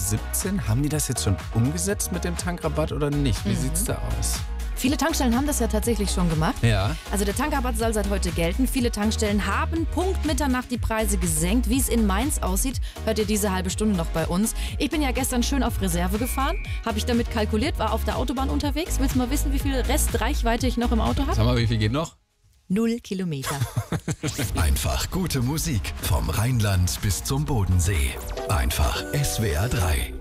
17. Haben die das jetzt schon umgesetzt mit dem Tankrabatt oder nicht? Wie sieht's da aus? Viele Tankstellen haben das ja tatsächlich schon gemacht. Ja. Also der Tankrabatt soll seit heute gelten. Viele Tankstellen haben Punkt Mitternacht die Preise gesenkt. Wie es in Mainz aussieht, hört ihr diese halbe Stunde noch bei uns. Ich bin ja gestern schön auf Reserve gefahren. Habe ich damit kalkuliert, war auf der Autobahn unterwegs. Willst du mal wissen, wie viel Restreichweite ich noch im Auto habe? Sag mal, wie viel geht noch? 0 Kilometer. Einfach gute Musik vom Rheinland bis zum Bodensee. Einfach SWR 3.